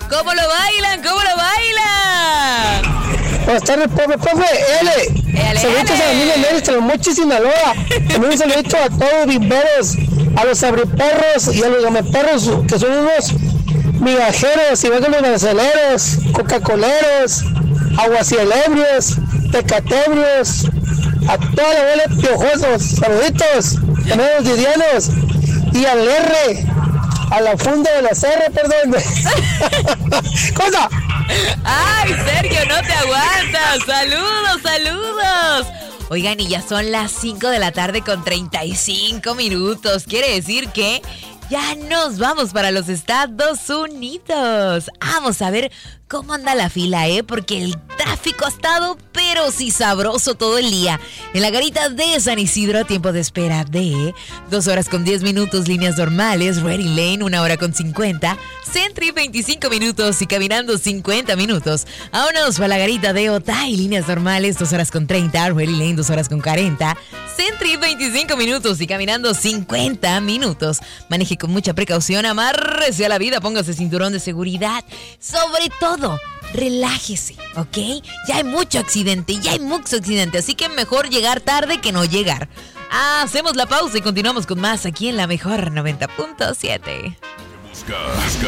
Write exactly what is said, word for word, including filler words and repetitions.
¿Cómo lo bailan? ¿Cómo lo bailan? Buenas tardes, profe, profe, L. Saluditos a la niña Mérida, a los Mochis, Sinaloa. También un saludito a todos los bimberos, a los abriperros y a los gameperros, que son unos migajeros, igual que los ganceleros, coca-coleros, aguacielebrios, tecatebrios, a toda la bola de piojosos. Saluditos, también a los didianos y al R, a la funda de la R, perdón. ¿Cosa? ¡Ay, Sergio, no te aguantas! ¡Saludos, saludos! Oigan, y ya son las cinco de la tarde con treinta y cinco minutos. Quiere decir que ya nos vamos para los Estados Unidos. Vamos a ver cómo anda la fila, ¿eh? Porque el tráfico ha estado, pero sí sabroso todo el día. En la garita de San Isidro, tiempo de espera de dos horas con diez minutos, líneas normales. Ready Lane, una hora con cincuenta. Sentry, veinticinco minutos y caminando cincuenta minutos. Vámonos para la garita de Otay, líneas normales, dos horas con treinta. Ready Lane, dos horas con cuarenta. Sentry, veinticinco minutos y caminando cincuenta minutos. Maneje con mucha precaución, amárrese a la vida, póngase cinturón de seguridad. Sobre todo, relájese, ¿ok? Ya hay mucho accidente, ya hay mucho accidente, así que mejor llegar tarde que no llegar. Hacemos la pausa y continuamos con más aquí en la mejor noventa punto siete.